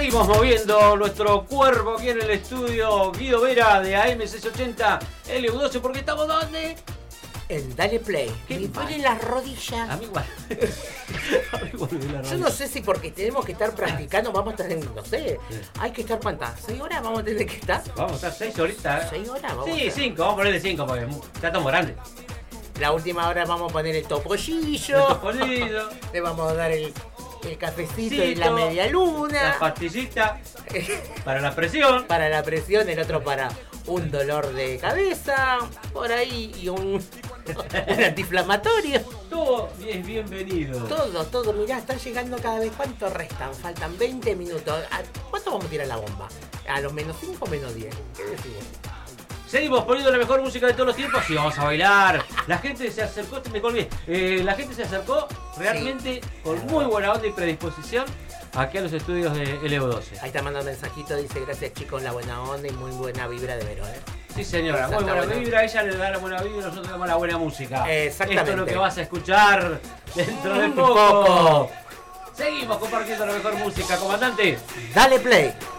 Seguimos moviendo nuestro cuerpo aquí en el estudio Guido Vera de AM680 LU12, porque estamos ¿dónde? En Dale Play. ¿Qué Me duele la rodilla. A mí igual. Yo no sé si porque tenemos que estar practicando, vamos a estar en, no sé, hay que estar cuántas, 6 horas vamos a tener que estar. Vamos a estar 6 horitas. 6 horas vamos. Sí, 5, vamos a ponerle 5 porque ya estamos grandes. La última hora vamos a poner el topollillo. El topollillo. Le vamos a dar el cafecito y la media luna. La pastillita para la presión. Para la presión, el otro para un dolor de cabeza, por ahí, y un antiinflamatorio. Todo es bienvenido. Todo, mirá, están llegando cada vez. ¿Cuánto restan? Faltan 20 minutos. ¿Cuánto vamos a tirar la bomba? ¿A los menos 5 o menos 10? ¿Qué decimos? Seguimos poniendo la mejor música de todos los tiempos y vamos a bailar. La gente se acercó, me colgué. La gente se acercó realmente con muy buena onda y predisposición aquí a los estudios de LU12. Ahí está mandando un mensajito, dice gracias chicos, la buena onda y muy buena vibra de Vero, Sí señora, muy buena vibra, ella le da la buena vibra, nosotros damos la buena música. Exactamente. Esto es lo que vas a escuchar dentro de poco. Seguimos compartiendo la mejor música, comandante. Dale Play.